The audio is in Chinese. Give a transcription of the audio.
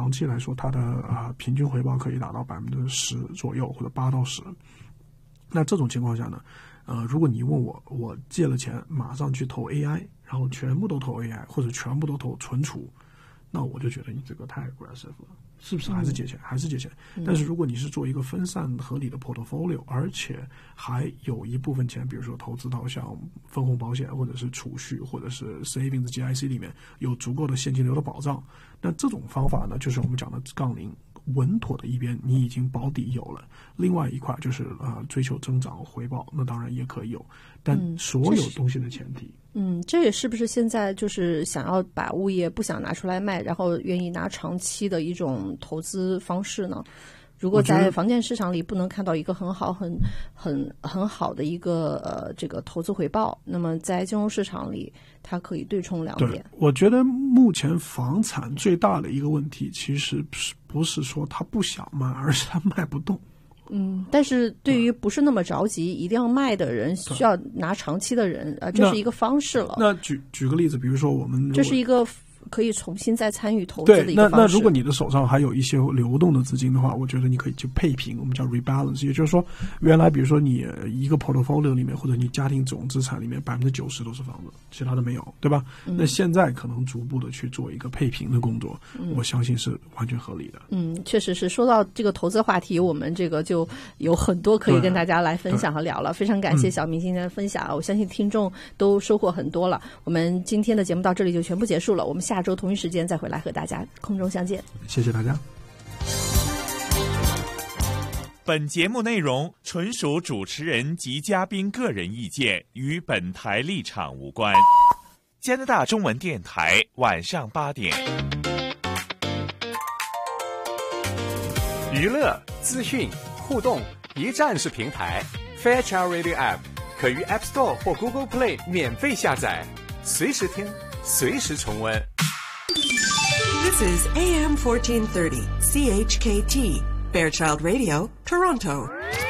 长期来说，它的平均回报可以达到10%左右，或者8到10%。那这种情况下呢，如果你问我借了钱马上去投 AI， 然后全部都投 AI 或者全部都投存储，那我就觉得你这个太 aggressive 了，是不是？还是借钱，还是借钱。但是如果你是做一个分散合理的 portfolio， 而且还有一部分钱，比如说投资到像分红保险或者是储蓄或者是 savings GIC 里面有足够的现金流的保障，那这种方法呢，就是我们讲的杠铃稳妥的一边你已经保底有了，另外一块就是追求增长回报，那当然也可以有，但所有东西的前提。 这也是不是现在就是想要把物业不想拿出来卖，然后愿意拿长期的一种投资方式呢？如果在房地产市场里不能看到一个很好的一个这个投资回报，那么在金融市场里它可以对冲两点。 对，我觉得目前房产最大的一个问题其实不是说他不想卖，而是他卖不动。 但是对于不是那么着急一定要卖的人，需要拿长期的人这是一个方式了。 那举个例子，比如说这是一个可以重新再参与投资的一个方式。 那如果你的手上还有一些流动的资金的话，我觉得你可以去配平，我们叫 rebalance， 也就是说，原来比如说你一个 portfolio 里面或者你家庭总资产里面90%都是房子，其他的没有，对吧？那现在可能逐步的去做一个配平的工作，我相信是完全合理的。 确实是。说到这个投资话题，我们这个就有很多可以跟大家来分享和聊了。非常感谢小明今天的分享，我相信听众都收获很多了。我们今天的节目到这里就全部结束了，我们下周同一时间再回来和大家空中相见。 谢谢大家。 本节目内容纯属主持人及嘉宾个人意见，与本台立场无关。加拿大中文电台晚上8点。 娱乐、资讯、互动一站式平台 Fairchild Radio App 可于 App Store 或 Google Play 免费下载，随时听，随时重温。 This is AM 1430 CHKT Fairchild Radio, Toronto.